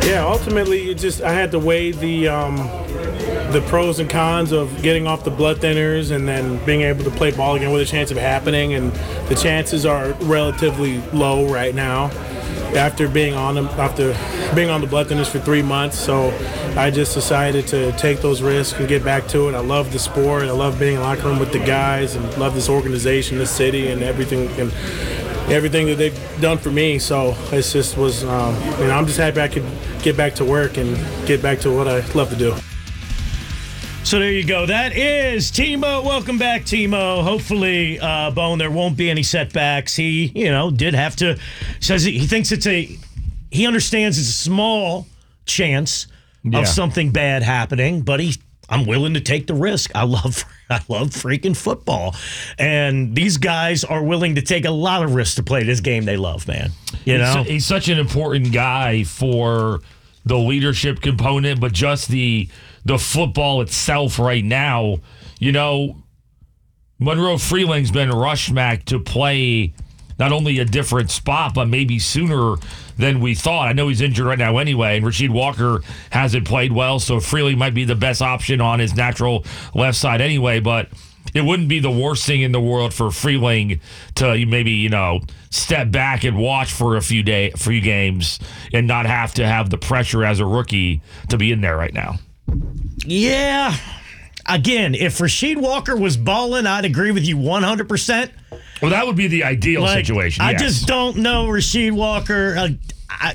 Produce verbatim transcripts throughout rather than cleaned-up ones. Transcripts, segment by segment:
Yeah, ultimately, it just I had to weigh the um, the pros and cons of getting off the blood thinners and then being able to play ball again with a chance of happening, and the chances are relatively low right now after being on them after being on the blood thinners for three months. So I just decided to take those risks and get back to it. I love the sport. I love being in the locker room with the guys, and love this organization, this city, and everything and everything that they've done for me. So it just was, um, you know, I'm just happy I could get back to work and get back to what I love to do. So there you go. That is Timo. Welcome back, Timo. Hopefully, uh, Bone, there won't be any setbacks. He, you know, did have to, says he thinks it's a, he understands it's a small chance yeah. of something bad happening, but he, I'm willing to take the risk. I love I love freaking football. And these guys are willing to take a lot of risks to play this game they love, man. You know? He's, he's such an important guy for the leadership component, but just the the football itself right now. You know, Monroe Freeling's been rushed back to play not only a different spot, but maybe sooner than we thought. I know he's injured right now anyway, and Rasheed Walker hasn't played well, so Freeling might be the best option on his natural left side anyway, but it wouldn't be the worst thing in the world for Freeling to maybe, you know, step back and watch for a few day, few games and not have to have the pressure as a rookie to be in there right now. Yeah. Again, if Rasheed Walker was balling, I'd agree with you one hundred percent. Well, that would be the ideal like, situation. I yes. just don't know Rasheed Walker. Uh, I,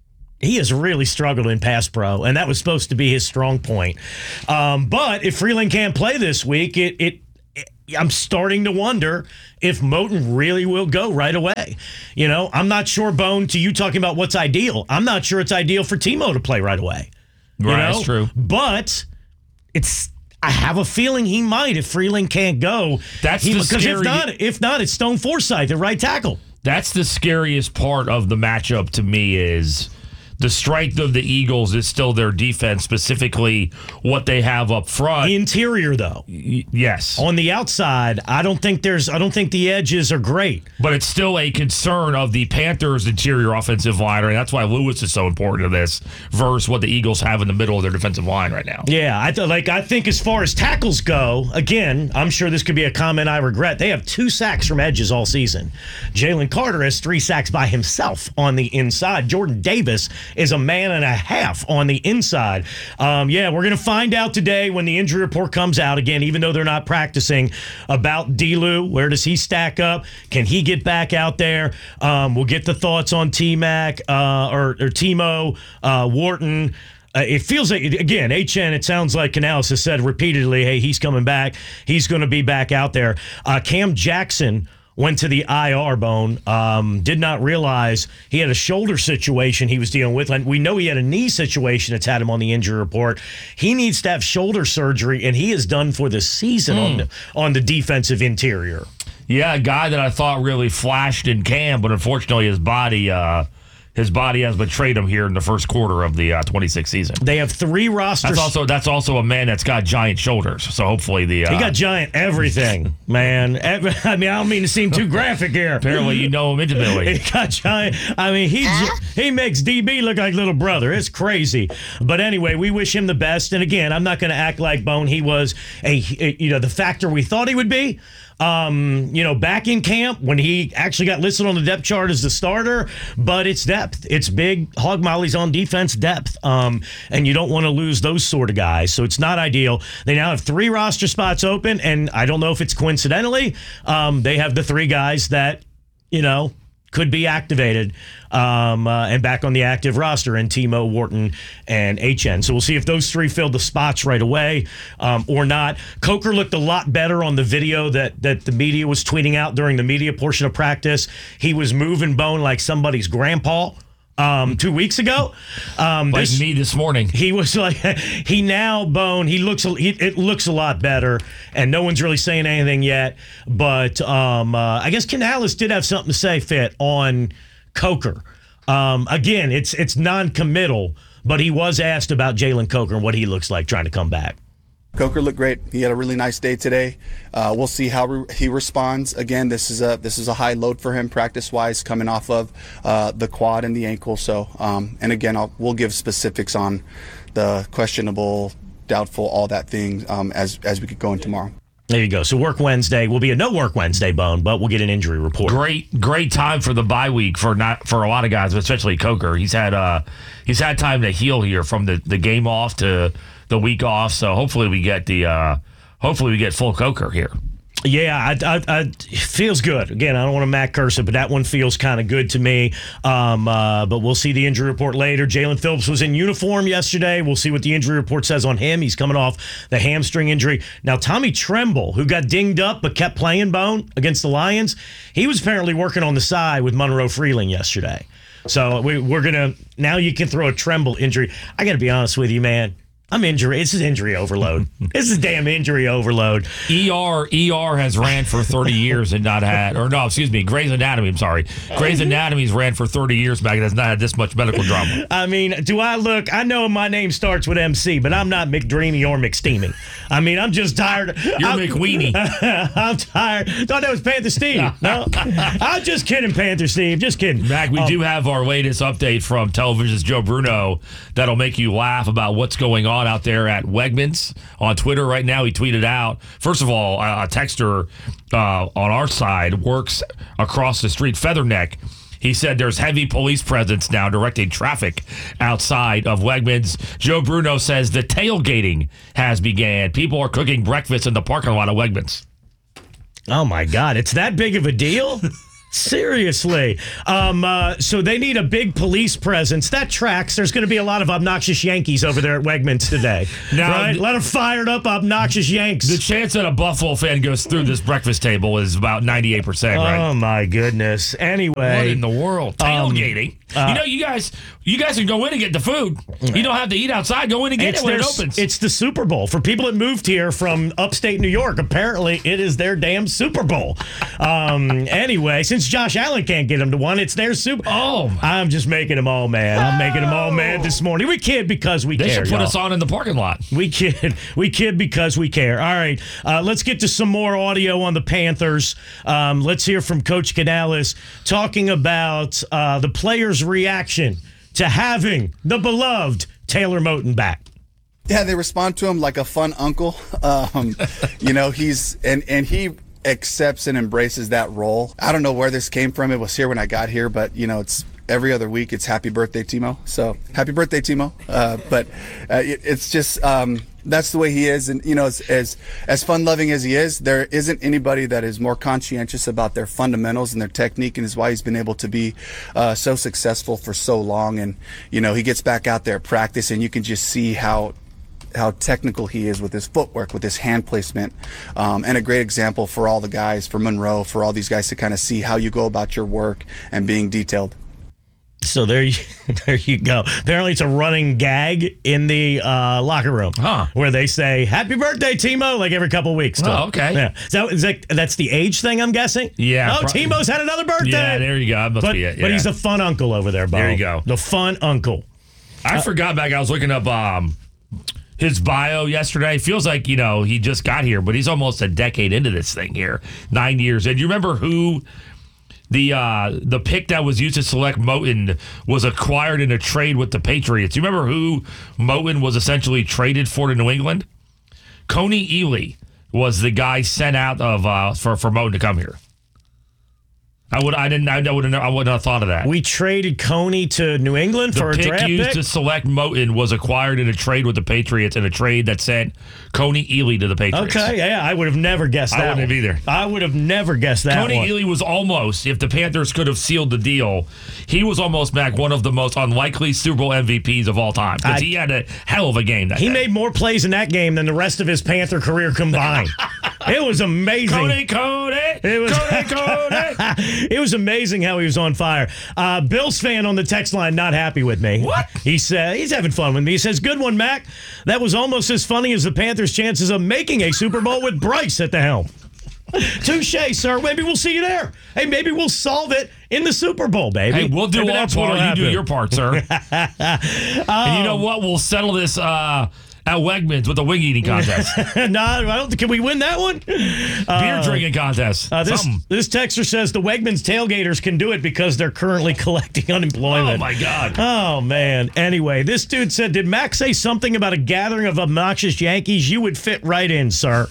he has really struggled in pass pro, and that was supposed to be his strong point. Um, but if Freeling can't play this week, it, it, it I'm starting to wonder if Moton really will go right away. You know, I'm not sure, Bone, to you talking about what's ideal. I'm not sure it's ideal for Timo to play right away. You right, know? That's true. But it's... I have a feeling he might if Freeling can't go. That's he, the because scary, if not, if not, it's Stone Forsythe, the right tackle. That's the scariest part of the matchup to me is the strength of the Eagles is still their defense, specifically what they have up front. Interior, though. Y- yes. On the outside, I don't think there's. I don't think the edges are great. But it's still a concern of the Panthers' interior offensive line, and that's why Lewis is so important to this versus what the Eagles have in the middle of their defensive line right now. Yeah, I th- like. I think as far as tackles go, again, I'm sure this could be a comment I regret. They have two sacks from edges all season. Jalen Carter has three sacks by himself on the inside. Jordan Davis is a man and a half on the inside. Um, yeah, we're going to find out today when the injury report comes out again, even though they're not practicing, about D-Lou. Where does he stack up? Can he get back out there? Um, we'll get the thoughts on T-Mac uh, or, or Timo, uh, Wharton. Uh, it feels like, again, H N, it sounds like Canales has said repeatedly, hey, he's coming back. He's going to be back out there. Uh, Cam Jackson went to the I R, Bone. Um, did not realize he had a shoulder situation he was dealing with. And we know he had a knee situation that's had him on the injury report. He needs to have shoulder surgery, and he is done for the season mm. on the, on the defensive interior. Yeah, a guy that I thought really flashed in camp, but unfortunately his body uh, his body has betrayed him here in the first quarter of the uh, twenty-six season. They have three rosters. That's also that's also a man that's got giant shoulders. So hopefully the uh, he got giant everything, man. I mean, I don't mean to seem too graphic here. Apparently, you know him intimately. He got giant. I mean, he he makes D B look like little brother. It's crazy. But anyway, we wish him the best. And again, I'm not going to act like Bone. He was a, a you know the factor we thought he would be. Um, you know, back in camp when he actually got listed on the depth chart as the starter, but it's depth. It's big hog mollies on defense depth. Um, and you don't want to lose those sort of guys. So it's not ideal. They now have three roster spots open, and I don't know if it's coincidentally, um, they have the three guys that, you know, could be activated um, uh, and back on the active roster in Timo, Wharton, and H N. So we'll see if those three fill the spots right away um, or not. Coker looked a lot better on the video that, that the media was tweeting out during the media portion of practice. He was moving Bone like somebody's grandpa. Um, two weeks ago, um, like this, me this morning, he was like he now Bone. He looks he, it looks a lot better, and no one's really saying anything yet. But um, uh, I guess Canales did have something to say, Fit, on Coker. Um, again, it's it's non-committal, but he was asked about Jalen Coker and what he looks like trying to come back. Coker looked great. He had a really nice day today. Uh, we'll see how re- he responds. Again, this is a this is a high load for him practice-wise, coming off of uh, the quad and the ankle. So, um, and again, I'll, we'll give specifics on the questionable, doubtful, all that thing um, as as we get going tomorrow. There you go. So work Wednesday will be a no work Wednesday, Bone, but we'll get an injury report. Great, great time for the bye week for not for a lot of guys, but especially Coker. He's had uh he's had time to heal here from the, the game off to the week off. So hopefully we get the uh hopefully we get full Coker here. Yeah, I, I, I, it feels good. Again, I don't want to Matt curse it, but that one feels kind of good to me. Um, uh, but we'll see the injury report later. Jalen Phillips was in uniform yesterday. We'll see what the injury report says on him. He's coming off the hamstring injury. Now, Tommy Tremble, who got dinged up but kept playing, Bone, against the Lions, he was apparently working on the side with Monroe Freeling yesterday. So we, we're going to, now you can throw a Tremble injury. I got to be honest with you, man. I'm injury. This is injury overload. This is damn injury overload. E R E R has ran for thirty years and not had, or no, excuse me, Grey's Anatomy. I'm sorry, Grey's Anatomy's ran for thirty years back and has not had this much medical drama. I mean, do I look? I know my name starts with M C, but I'm not McDreamy or McSteamy. I mean, I'm just tired. You're I'm, McWeenie. I'm tired. Thought that was Panther Steve. No, I'm just kidding, Panther Steve. Just kidding. Mac, we um, do have our latest update from Television's Joe Bruno that'll make you laugh about what's going on out there at Wegmans on Twitter right now. He tweeted out, first of all, a texter uh, on our side works across the street, Featherneck. He said there's heavy police presence now directing traffic outside of Wegmans. Joe Bruno says the tailgating has began. People are cooking breakfast in the parking lot of Wegmans. Oh, my God. It's that big of a deal? Seriously. Um, uh, so they need a big police presence. That tracks. There's going to be a lot of obnoxious Yankees over there at Wegmans today. Now, right? th- Let them fired up obnoxious Yanks. The chance that a Buffalo fan goes through this breakfast table is about ninety-eight percent, right? Oh, my goodness. Anyway. What in the world? Tailgating. Um, uh, you know, you guys you guys can go in and get the food. You don't have to eat outside. Go in and get It's it when their, it opens. It's the Super Bowl. For people that moved here from upstate New York, apparently it is their damn Super Bowl. Um, anyway, since Josh Allen can't get them to one, it's their Super Bowl. Oh. I'm just making them all mad. I'm making them all mad this morning. We kid because we They care, should put y'all. us on in the parking lot. We kid. We kid because we care. All right. Uh, let's get to some more audio on the Panthers. Um, let's hear from Coach Canales talking about uh, the players' reaction to having the beloved Taylor Moton back. Yeah, they respond to him like a fun uncle. Um, you know, he's and and he accepts and embraces that role. I don't know where this came from. It was here when I got here, but you know, it's every other week. It's happy birthday, Timo. So happy birthday, Timo. Uh, but uh, it, it's just um, that's the way he is, and you know, as as, as fun loving as he is, there isn't anybody that is more conscientious about their fundamentals and their technique, and is why he's been able to be uh, so successful for so long. And you know, he gets back out there at practice, and you can just see how. how technical he is with his footwork, with his hand placement, um, and a great example for all the guys, for Monroe, for all these guys to kind of see how you go about your work and being detailed. So there you, there you go. Apparently it's a running gag in the uh, locker room Huh. where they say, happy birthday, Timo, like every couple of weeks. Oh, okay. Yeah. So is that, that's the age thing, I'm guessing? Yeah, Oh, pro- Timo's had another birthday. Yeah, there you go. That must But, be it. but yeah. he's a fun uncle over there, Bo. There you go. The fun uncle. I forgot back. I was looking up um, his bio yesterday. Feels like, you know, he just got here, but he's almost a decade into this thing here. Nine years. And you remember who the uh, the pick that was used to select Moton was acquired in a trade with the Patriots? You remember who Moton was essentially traded for to New England? Coney Ely was the guy sent out of uh, for, for Moton to come here. I would. I didn't. I wouldn't. I wouldn't have thought of that. We traded Coney to New England The for a pick draft used pick. to select Moton was acquired in a trade with the Patriots, and a trade that sent Coney Ely to the Patriots. Okay, yeah, I would have never guessed I that. wouldn't one. have either. I would have never guessed that Coney one. Ely was almost, if the Panthers could have sealed the deal, he was almost back one of the most unlikely Super Bowl M V Ps of all time, because I- he had a hell of a game that He day. made more plays in that game than the rest of his Panther career combined. It was amazing. Coney, Coney, It was, Coney, Coney. it was amazing how he was on fire. Uh, Bills fan on the text line not happy with me. What? He said he's having fun with me. He says, "Good one, Mac. That was almost as funny as the Panthers' chances of making a Super Bowl with Bryce at the helm." Touche, sir. Maybe we'll see you there. Hey, maybe we'll solve it in the Super Bowl, baby. Hey, we'll do Maybe our that's what'll part. You do happen. your part, sir. And you know what? We'll settle this uh, at Wegmans with a wing eating contest, no, I don't. Can we win that one? beer drinking contest. Uh, this, Something. this texter says the Wegmans tailgaters can do it because they're currently collecting unemployment. Oh my God. Oh, man. Anyway, this dude said, did Max say something about a gathering of obnoxious Yankees? You would fit right in, sir.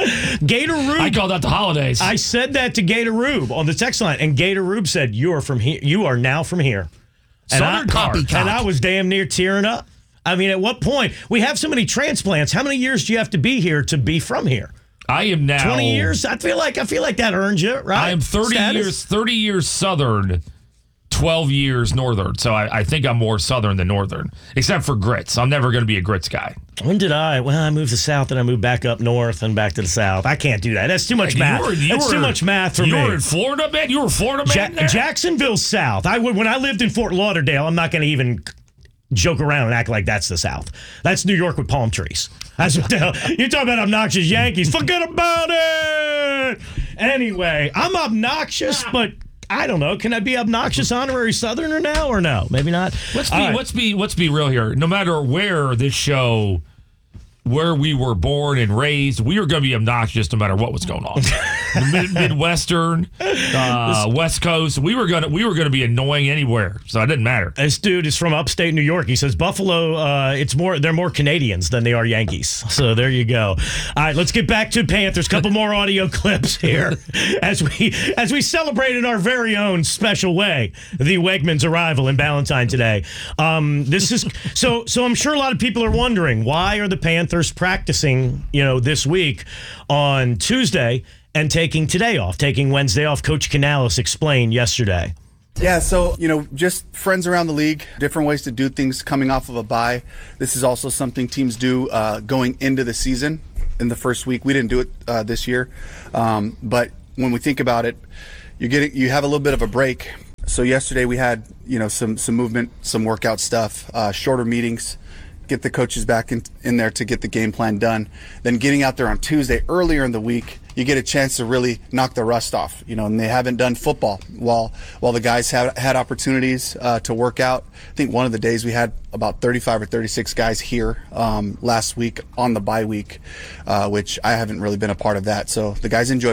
Gator Rube. I call that the holidays. I said that to Gator Rube on the text line, and Gator Rube said, you are from here. You are now from here. And Southern I, copycat. And I was damn near tearing up. I mean, at what point? We have so many transplants. How many years do you have to be here to be from here? I am now twenty years? I feel like I feel like that earns you, right? I am thirty Status? years thirty years Southern, twelve years Northern. So I, I think I'm more Southern than Northern, except for grits. I'm never going to be a grits guy. When did I? Well, I moved to the South and I moved back up north and back to the South. I can't do that. That's too much You math. were- you That's were- too much math for you me. were in Florida, man? You were a Florida man Ja- there? Jacksonville South. I would when I lived in Fort Lauderdale. I'm not going to even joke around and act like that's the South. That's New York with palm trees. That's what the hell. You're talking about obnoxious Yankees. Forget about it. Anyway, I'm obnoxious, but I don't know. Can I be obnoxious honorary Southerner now or no? Maybe not. Let's be All right. let's be let's be real here. No matter where this show, where we were born and raised, we were going to be obnoxious no matter what was going on. The Mid- Midwestern, uh, West Coast, we were gonna we were gonna be annoying anywhere, so it didn't matter. This dude is from upstate New York. He says Buffalo, uh, it's more they're more Canadians than they are Yankees. So there you go. All right, let's get back to Panthers. Couple more audio clips here as we as we celebrate in our very own special way the Wegmans arrival in Ballantyne today. Um, this is so so. I'm sure a lot of people are wondering why are the Panthers practicing, you know, this week on Tuesday and taking today off, taking Wednesday off. Coach Canales explained yesterday. Yeah, so, you know, just friends around the league, different ways to do things coming off of a bye. This is also something teams do uh, going into the season in the first week. We didn't do it uh, this year, um, but when we think about it, you're getting, you have a little bit of a break. So yesterday we had, you know, some some movement, some workout stuff, uh, shorter meetings, get the coaches back in, in there to get the game plan done. Then getting out there on Tuesday earlier in the week, you get a chance to really knock the rust off, you know, and they haven't done football while while the guys have had opportunities uh, to work out. I think one of the days we had about thirty-five or thirty-six guys here um, last week on the bye week, uh, which I haven't really been a part of that. So the guys enjoy